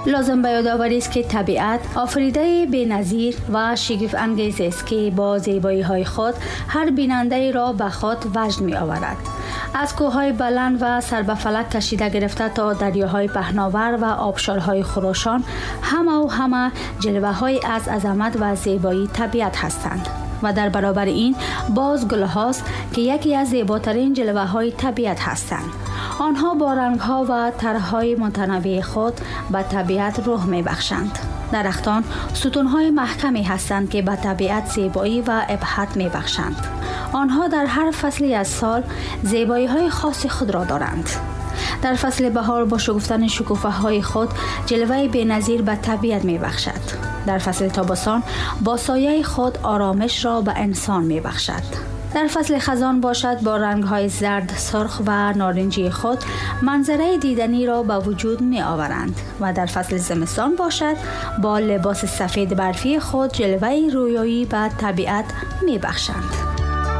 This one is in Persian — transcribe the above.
لازم به یاد آوری است که طبیعت آفریده بی‌نظیر و شگفت انگیز است که با زیبایی‌های خود هر بیننده را به خود وجد می‌آورد. از کوه‌های بلند و سر به فلک کشیده گرفته تا دریاهای پهناور و آبشارهای خروشان، همه جلوه‌های از عظمت و زیبایی طبیعت هستند. و در برابر این باز گل‌هاست که یکی از زیباترین جلوه‌های طبیعت هستند. آنها با رنگ‌ها و طرح‌های متنوع خود به طبیعت روح می‌بخشند. درختان ستون‌های محکمی هستند که به طبیعت زیبایی و ابهت می‌بخشند. آنها در هر فصلی از سال زیبایی‌های خاص خود را دارند. در فصل بهار با شکفتن شکوفه‌های خود جلوه بی‌نظیر به طبیعت می‌بخشد. در فصل تابستان با سایه خود آرامش را به انسان می‌بخشد. در فصل خزان باشد با رنگ‌های زرد، سرخ و نارنجی خود منظره دیدنی را به وجود می‌آورند و در فصل زمستان باشد با لباس سفید برفی خود جلوه رویایی به طبیعت می‌بخشند.